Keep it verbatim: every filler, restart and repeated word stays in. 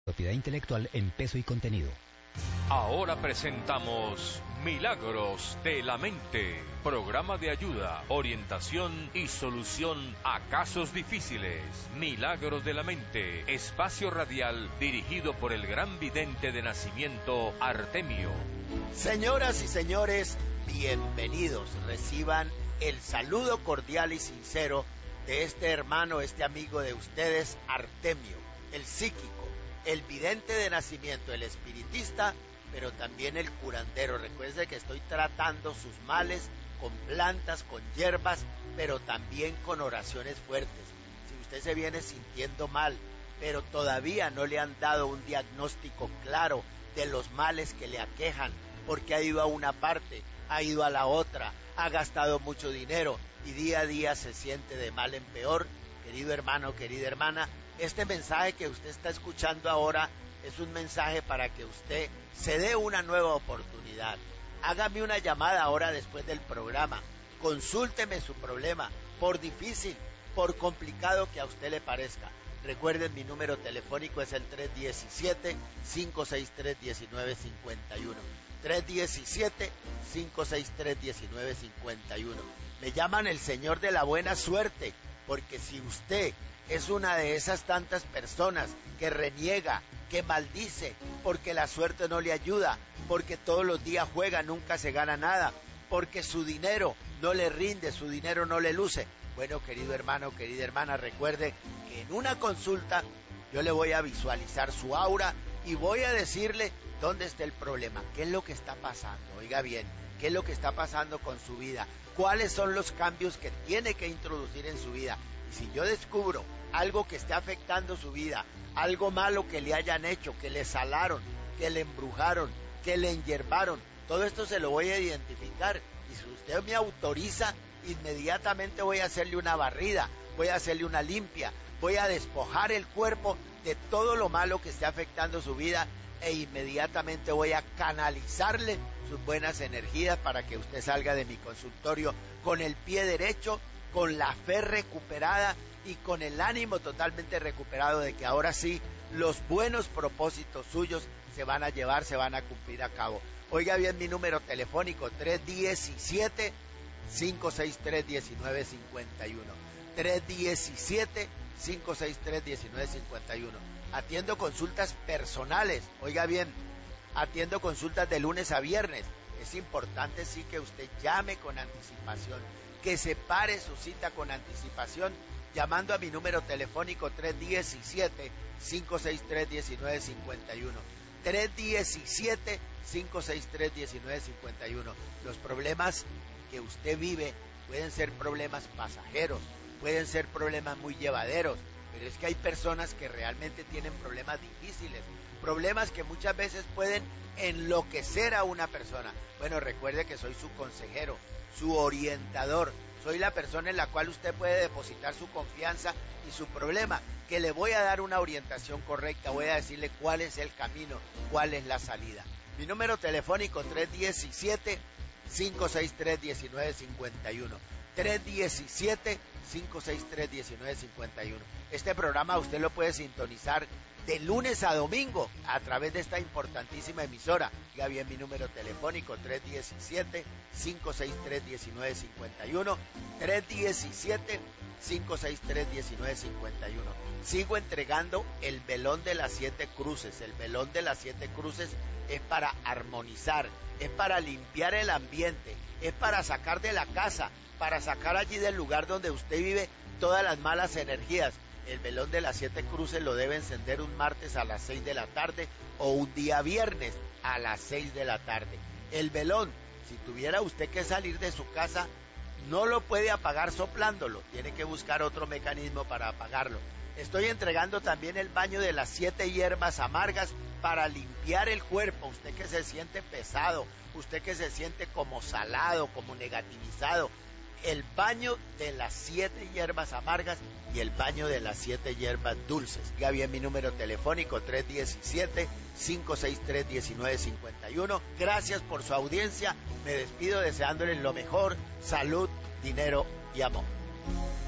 Propiedad intelectual en peso y contenido. Ahora presentamos Milagros de la Mente, programa de ayuda, orientación y solución a casos difíciles. Milagros de la Mente, espacio radial dirigido por el gran vidente de nacimiento Artemio. Señoras y señores, bienvenidos. Reciban el saludo cordial y sincero de este hermano, este amigo de ustedes, Artemio, el psíquico, el vidente de nacimiento, el espiritista, pero también el curandero. Recuerde que estoy tratando sus males con plantas, con hierbas, pero también con oraciones fuertes. Si usted se viene sintiendo mal, pero todavía no le han dado un diagnóstico claro de los males que le aquejan, porque ha ido a una parte, ha ido a la otra, ha gastado mucho dinero y día a día se siente de mal en peor, querido hermano, querida hermana, este mensaje que usted está escuchando ahora es un mensaje para que usted se dé una nueva oportunidad. Hágame una llamada ahora después del programa. Consúlteme su problema, por difícil, por complicado que a usted le parezca. Recuerden, mi número telefónico es el tres uno siete, cinco seis tres, uno nueve cinco uno. tres uno siete, cinco seis tres, uno nueve cinco uno. Me llaman el Señor de la Buena Suerte, porque si usted es una de esas tantas personas que reniega, que maldice, porque la suerte no le ayuda, porque todos los días juega, nunca se gana nada, porque su dinero no le rinde, su dinero no le luce. Bueno, querido hermano, querida hermana, recuerde que en una consulta yo le voy a visualizar su aura y voy a decirle dónde está el problema, qué es lo que está pasando. Oiga bien, qué es lo que está pasando con su vida, cuáles son los cambios que tiene que introducir en su vida. Y si yo descubro algo que esté afectando su vida, algo malo que le hayan hecho, que le salaron, que le embrujaron, que le enyerbaron, todo esto se lo voy a identificar. Y si usted me autoriza, inmediatamente voy a hacerle una barrida, voy a hacerle una limpia, voy a despojar el cuerpo de todo lo malo que esté afectando su vida e inmediatamente voy a canalizarle sus buenas energías para que usted salga de mi consultorio con el pie derecho, con la fe recuperada y con el ánimo totalmente recuperado de que ahora sí los buenos propósitos suyos se van a llevar, se van a cumplir a cabo. Oiga bien mi número telefónico, tres uno siete, cinco seis tres, uno nueve cinco uno. tres uno siete, cinco seis tres, uno nueve cinco uno. Atiendo consultas personales, oiga bien, atiendo consultas de lunes a viernes. Es importante sí que usted llame con anticipación, que separe su cita con anticipación, llamando a mi número telefónico tres uno siete, cinco seis tres, uno nueve cinco uno. tres uno siete, cinco seis tres, uno nueve cinco uno. Los problemas que usted vive pueden ser problemas pasajeros, pueden ser problemas muy llevaderos, pero es que hay personas que realmente tienen problemas difíciles, problemas que muchas veces pueden enloquecer a una persona. Bueno, recuerde que soy su consejero, su orientador, soy la persona en la cual usted puede depositar su confianza y su problema, que le voy a dar una orientación correcta, voy a decirle cuál es el camino, cuál es la salida. Mi número telefónico tres uno siete, cinco seis tres, uno nueve cinco uno. tres uno siete, cinco seis tres, uno nueve cinco uno. Este programa usted lo puede sintonizar de lunes a domingo a través de esta importantísima emisora. Ya bien mi número telefónico tres uno siete, cinco seis tres, uno nueve cinco uno. tres uno siete, cinco seis tres, uno nueve cinco uno. Sigo entregando el velón de las siete cruces. El velón de las siete cruces es para armonizar, es para limpiar el ambiente, es para sacar de la casa, para sacar allí del lugar donde usted vive todas las malas energías. El velón de las siete cruces lo debe encender un martes a las seis de la tarde o un día viernes a las seis de la tarde. El velón, si tuviera usted que salir de su casa, no lo puede apagar soplándolo, tiene que buscar otro mecanismo para apagarlo. Estoy entregando también el baño de las siete hierbas amargas para limpiar el cuerpo. Usted que se siente pesado, usted que se siente como salado, como negativizado, el baño de las siete hierbas amargas y el baño de las siete hierbas dulces. Ya bien mi número telefónico tres uno siete, cinco seis tres, uno nueve cinco uno. Gracias por su audiencia, me despido deseándoles lo mejor, salud, dinero y amor.